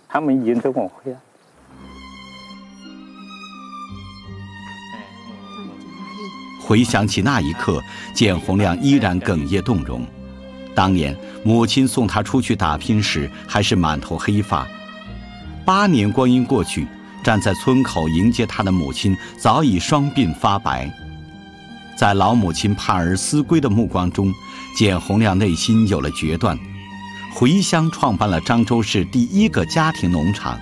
他们迎着我回来。 回想起那一刻，简洪亮依然哽咽动容。当年母亲送他出去打拼时，还是满头黑发。8年光阴过去，站在村口迎接他的母亲早已双鬓发白。在老母亲盼儿思归的目光中，简洪亮内心有了决断，回乡创办了漳州市第1个家庭农场。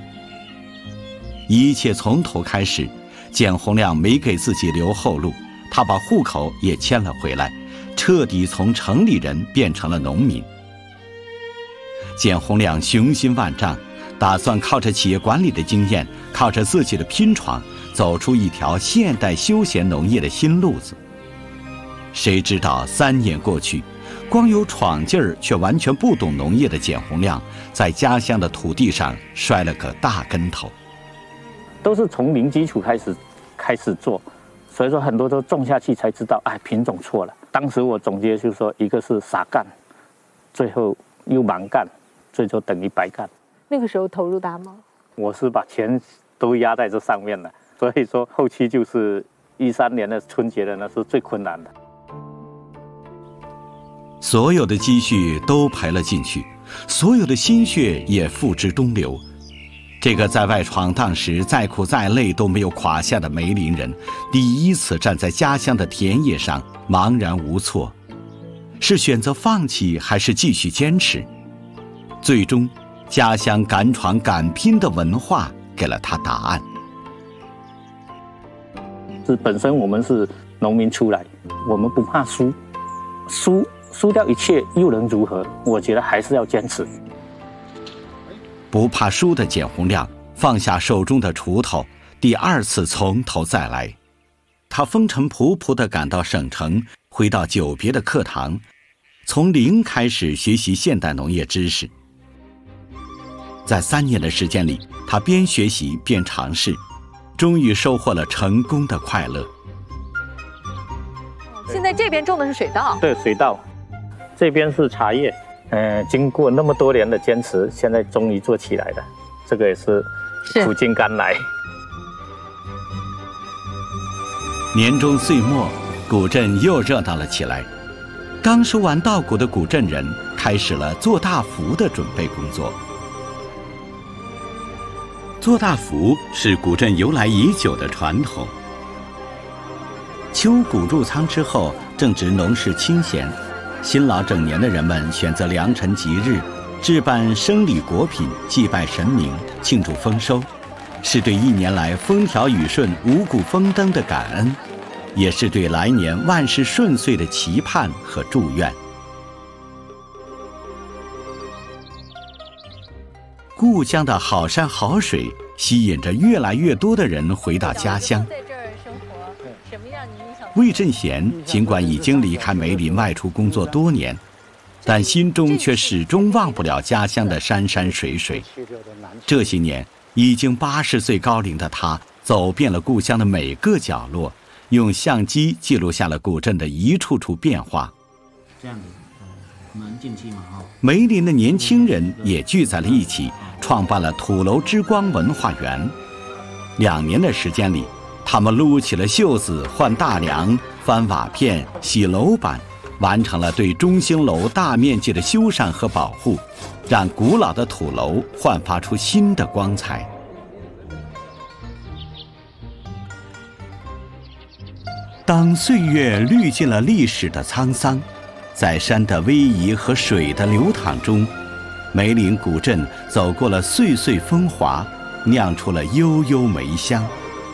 一切从头开始，简洪亮没给自己留后路，他把户口也迁了回来，彻底从城里人变成了农民。简洪亮雄心万丈，打算靠着企业管理的经验，靠着自己的拼闯，走出一条现代休闲农业的新路子。谁知道3年过去，光有闯劲儿却完全不懂农业的简洪亮，在家乡的土地上摔了个大跟头。 都是从零基础开始做，所以说很多都种下去才知道，哎，品种错了。当时我总结就是说，一个是傻干，最后又盲干，最后等于白干。 那个时候投入大吗？ 我是把钱都压在这上面了，所以说后期就是13年的春节的那是最困难的。 所有的积蓄都赔了进去，所有的心血也付之东流。这个在外闯荡时再苦再累都没有垮下的梅林人，第一次站在家乡的田野上茫然无措，是选择放弃还是继续坚持？最终，家乡敢闯敢拼的文化给了他答案。 是本身我们是农民出来，我们不怕输，输掉一切又能如何？我觉得还是要坚持。 不怕输的简洪亮放下手中的锄头，第2次从头再来。他风尘仆仆地赶到省城，回到久别的课堂，从零开始学习现代农业知识。在3年的时间里，他边学习边尝试，终于收获了成功的快乐。 现在这边种的是水稻， 对，水稻，这边是茶叶。经过那么多年的坚持，现在终于做起来了，这个也是苦尽甘来。 年终岁末，古镇又热闹了起来。刚收完稻谷的古镇人开始了做大福的准备工作。做大福是古镇由来已久的传统。秋谷入仓之后，正值农事清闲，辛劳整年的人们选择良辰吉日，置办生礼果品，祭拜神明，庆祝丰收，是对1年来风调雨顺、五谷丰登的感恩，也是对来年万事顺遂的期盼和祝愿。故乡的好山好水吸引着越来越多的人回到家乡。魏振贤尽管已经离开梅林外出工作多年，但心中却始终忘不了家乡的山山水水。这些年，已经80岁高龄的他，走遍了故乡的每个角落，用相机记录下了古镇的一处处变化。 这样子，能进去吗？ 梅林的年轻人也聚在了一起，创办了土楼之光文化园。2年的时间里，他们撸起了袖子，换大梁，翻瓦片，洗楼板，完成了对中兴楼大面积的修缮和保护，让古老的土楼焕发出新的光彩。当岁月滤尽了历史的沧桑，在山的逶迤和水的流淌中，梅林古镇走过了岁岁风华，酿出了悠悠梅香。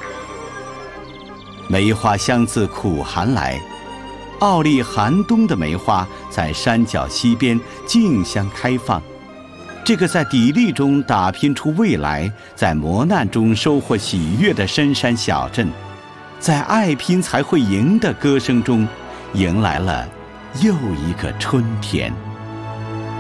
梅花香自苦寒来，傲立寒冬的梅花在山脚溪边竞相开放。这个在砥砺中打拼出未来，在磨难中收获喜悦的深山小镇，在爱拼才会赢的歌声中，迎来了又一个春天。